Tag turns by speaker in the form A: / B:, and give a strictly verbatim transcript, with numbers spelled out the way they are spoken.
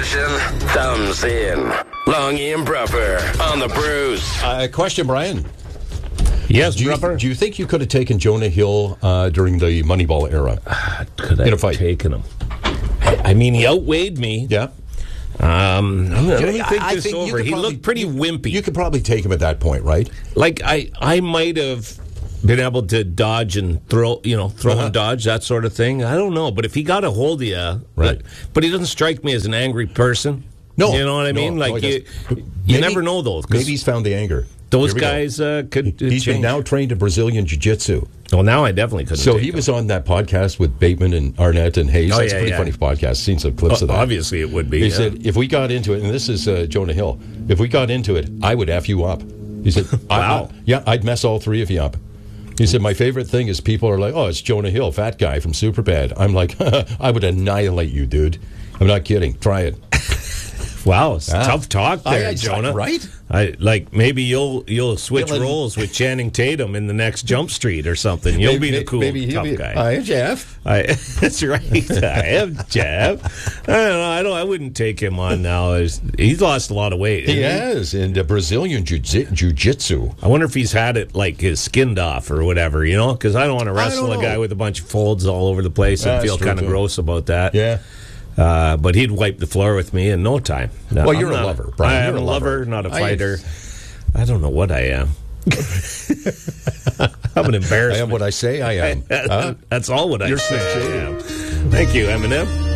A: Action, thumbs in. Longy and Bruffer on the Bruce.
B: Uh, question, Brian.
C: Yes,
B: do you,
C: Bruffer?
B: do you think you could have taken Jonah Hill uh, during the Moneyball era?
C: Could I
B: in a
C: have
B: fight?
C: taken him? I, I mean, he outweighed me.
B: Yeah.
C: Um, let me
B: I-
C: think
B: I
C: this
B: think you
C: over.
B: could
C: He
B: probably-
C: looked pretty wimpy.
B: You could probably take him at that point, right?
C: Like I, I might have been able to dodge and throw, you know, throw
B: Uh-huh.
C: and dodge, that sort of thing. I don't know, but if he got a hold of you,
B: Right.
C: but, but he doesn't strike me as an angry person.
B: No,
C: you know what I
B: no,
C: mean.
B: no,
C: Like
B: he
C: you,
B: doesn't.
C: you
B: Maybe-
C: never know those. 'cause
B: Maybe he's found the anger.
C: those
B: Here we go.
C: guys uh, could. uh,
B: He's been
C: change.
B: now trained in Brazilian Jiu-Jitsu.
C: Well, now I definitely couldn't.
B: So
C: take
B: he
C: him.
B: was on that podcast with Bateman and Arnett and Hayes.
C: Oh,
B: That's
C: yeah,
B: a pretty
C: yeah.
B: funny podcast. Seen some clips
C: Oh,
B: of that.
C: obviously, it would be.
B: He
C: yeah.
B: said, if we got into it, and this is uh, Jonah Hill, if we got into it, I would F you up. He said,
C: Wow.
B: I, yeah, I'd mess all three of you up. He said, my favorite thing is people are like, oh, it's Jonah Hill, fat guy from Superbad. I'm like, I would annihilate you, dude. I'm not kidding. Try it.
C: Wow, it's
B: Ah.
C: tough talk
B: I-
C: there,
B: I-
C: Jonah.
B: right?
C: I like maybe you'll you'll switch
B: Dylan-
C: roles with Channing Tatum in the next Jump Street or something. You'll be the cool
B: maybe he'll
C: tough
B: be,
C: guy.
B: Hi, Jeff.
C: I, that's right. I am Jeff. I don't know. I don't. I wouldn't take him on now. He's, he's lost a lot of weight.
B: He
C: hasn't
B: has in uh, Brazilian jiu- jiu-jitsu.
C: I wonder if he's had it like his skinned off or whatever. You know, because I don't want to
B: I
C: wrestle
B: don't
C: a guy
B: know.
C: with a bunch of folds all over the place and
B: That's
C: feel
B: true,
C: kind of
B: too.
C: gross about that.
B: Yeah.
C: Uh, but he'd wipe the floor with me in no time. No,
B: Well,
C: I'm
B: you're a
C: not
B: lover, Brian.
C: I am
B: You're
C: a
B: a lover.
C: lover, not a
B: I-
C: fighter. I don't know what I am. I'm an
B: I
C: embarrassment.
B: am what I say I am. Huh?
C: That's all what I
B: You're
C: say I
B: sincere.
C: am. Thank you, Eminem.